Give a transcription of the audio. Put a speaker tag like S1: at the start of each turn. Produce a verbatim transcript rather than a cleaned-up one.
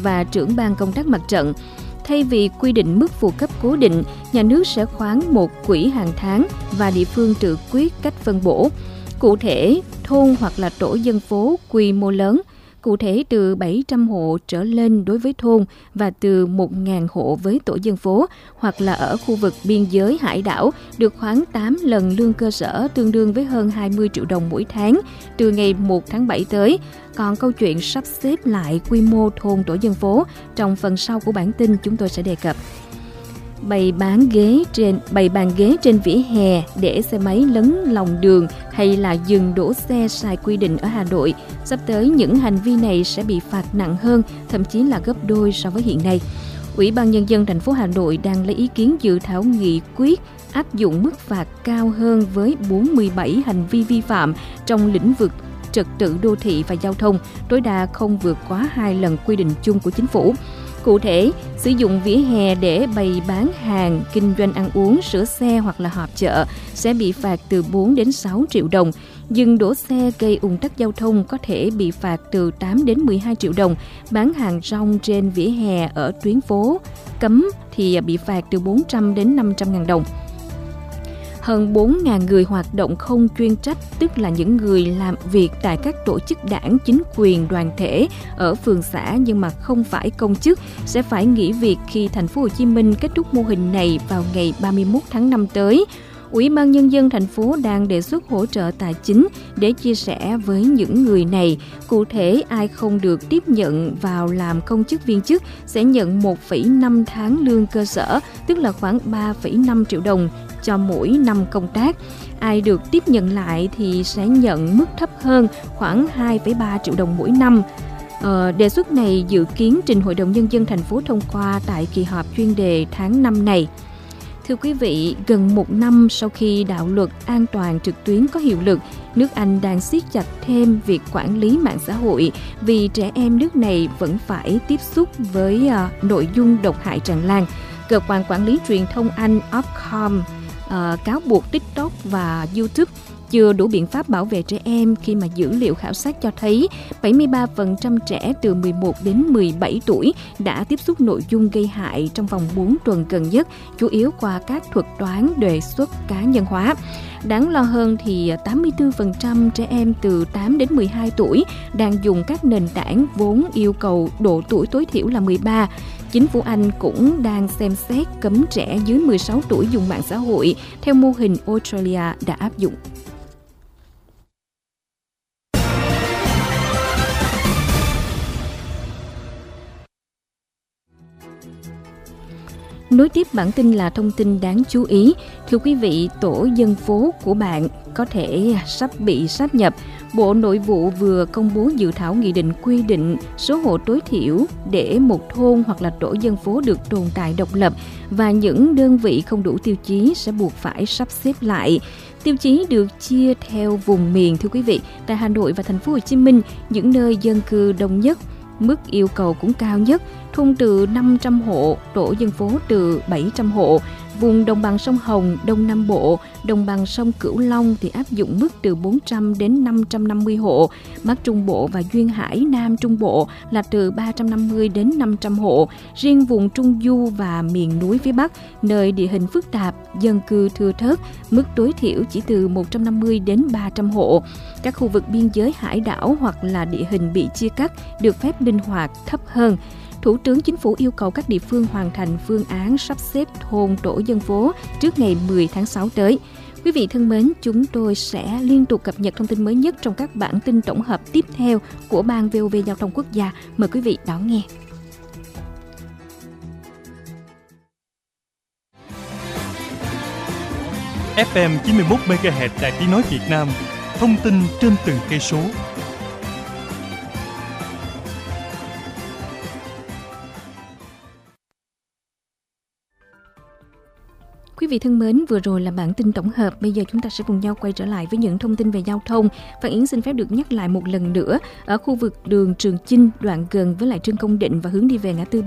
S1: và trưởng ban công tác mặt trận. Thay vì quy định mức phụ cấp cố định, nhà nước sẽ khoán một quỹ hàng tháng và địa phương tự quyết cách phân bổ. Cụ thể, thôn hoặc là tổ dân phố quy mô lớn, cụ thể từ bảy trăm hộ trở lên đối với thôn và từ một nghìn hộ với tổ dân phố, hoặc là ở khu vực biên giới hải đảo được khoán tám lần lương cơ sở tương đương với hơn hai mươi triệu đồng mỗi tháng từ ngày một tháng bảy tới. Còn câu chuyện sắp xếp lại quy mô thôn tổ dân phố, trong phần sau của bản tin chúng tôi sẽ đề cập. Bày bán ghế trên bày bàn ghế trên vỉa hè để xe máy lấn lòng đường hay là dừng đỗ xe sai quy định ở Hà Nội. Sắp tới những hành vi này sẽ bị phạt nặng hơn, thậm chí là gấp đôi so với hiện nay. Ủy ban Nhân dân thành phố Hà Nội đang lấy ý kiến dự thảo nghị quyết áp dụng mức phạt cao hơn với bốn mươi bảy hành vi vi phạm trong lĩnh vực trật tự đô thị và giao thông, tối đa không vượt quá hai lần quy định chung của chính phủ. Cụ thể, sử dụng vỉa hè để bày bán hàng, kinh doanh ăn uống, sửa xe hoặc là họp chợ sẽ bị phạt từ bốn đến sáu triệu đồng. Dừng đỗ xe gây ùn tắc giao thông có thể bị phạt từ tám đến mười hai triệu đồng. Bán hàng rong trên vỉa hè ở tuyến phố cấm thì bị phạt từ bốn trăm đến năm trăm ngàn đồng. Hơn bốn nghìn người hoạt động không chuyên trách, tức là những người làm việc tại các tổ chức đảng, chính quyền, đoàn thể ở phường xã nhưng mà không phải công chức, sẽ phải nghỉ việc khi thành phố Hồ Chí Minh kết thúc mô hình này vào ngày ba mươi mốt tháng năm tới. Ủy ban Nhân dân thành phố đang đề xuất hỗ trợ tài chính để chia sẻ với những người này. Cụ thể, ai không được tiếp nhận vào làm công chức viên chức sẽ nhận một phẩy năm tháng lương cơ sở, tức là khoảng ba phẩy năm triệu đồng cho mỗi năm công tác. Ai được tiếp nhận lại thì sẽ nhận mức thấp hơn, khoảng hai phẩy ba triệu đồng mỗi năm. Ờ, đề xuất này dự kiến trình Hội đồng Nhân dân thành phố thông qua tại kỳ họp chuyên đề tháng năm này. Thưa quý vị, gần một năm sau khi đạo luật an toàn trực tuyến có hiệu lực, nước Anh đang siết chặt thêm việc quản lý mạng xã hội vì trẻ em nước này vẫn phải tiếp xúc với uh, nội dung độc hại tràn lan. Cơ quan quản lý truyền thông Anh Ofcom uh, cáo buộc TikTok và YouTube chưa đủ biện pháp bảo vệ trẻ em khi mà dữ liệu khảo sát cho thấy bảy mươi ba phần trăm trẻ từ mười một đến mười bảy tuổi đã tiếp xúc nội dung gây hại trong vòng bốn tuần gần nhất, chủ yếu qua các thuật toán đề xuất cá nhân hóa. Đáng lo hơn thì tám mươi tư phần trăm trẻ em từ tám đến mười hai tuổi đang dùng các nền tảng vốn yêu cầu độ tuổi tối thiểu là mười ba. Chính phủ Anh cũng đang xem xét cấm trẻ dưới mười sáu tuổi dùng mạng xã hội theo mô hình Australia đã áp dụng. Nối tiếp bản tin là thông tin đáng chú ý. Thưa quý vị, tổ dân phố của bạn có thể sắp bị sáp nhập. Bộ Nội vụ vừa công bố dự thảo nghị định quy định số hộ tối thiểu để một thôn hoặc là tổ dân phố được tồn tại độc lập, và những đơn vị không đủ tiêu chí sẽ buộc phải sắp xếp lại. Tiêu chí được chia theo vùng miền, thưa quý vị. Tại Hà Nội và thành phố Hồ Chí Minh, những nơi dân cư đông nhất, mức yêu cầu cũng cao nhất, thôn từ năm trăm hộ, tổ dân phố từ bảy trăm hộ. Vùng đồng bằng sông Hồng, Đông Nam Bộ, đồng bằng sông Cửu Long thì áp dụng mức từ bốn trăm đến năm trăm năm mươi hộ. Bắc Trung Bộ và Duyên Hải, Nam Trung Bộ là từ ba trăm năm mươi đến năm trăm hộ. Riêng vùng Trung Du và miền núi phía Bắc, nơi địa hình phức tạp, dân cư thưa thớt, mức tối thiểu chỉ từ một trăm năm mươi đến ba trăm hộ. Các khu vực biên giới hải đảo hoặc là địa hình bị chia cắt được phép linh hoạt thấp hơn. Thủ tướng Chính phủ yêu cầu các địa phương hoàn thành phương án sắp xếp thôn tổ dân phố trước ngày mười tháng sáu tới. Quý vị thân mến, chúng tôi sẽ liên tục cập nhật thông tin mới nhất trong các bản tin tổng hợp tiếp theo của Ban vê o vê Giao thông Quốc gia. Mời quý vị đón nghe.
S2: ép em chín mươi mốt mê ga héc Đài Tiếng nói Việt Nam, thông tin trên từng cây số.
S1: Quý vị thân mến, vừa rồi là bản tin tổng hợp. Bây giờ chúng ta sẽ cùng nhau quay trở lại với những thông tin về giao thông. Phan Yến xin phép được nhắc lại một lần nữa. Ở khu vực đường Trường Chinh, đoạn gần với lại Trương Công Định và hướng đi về ngã tư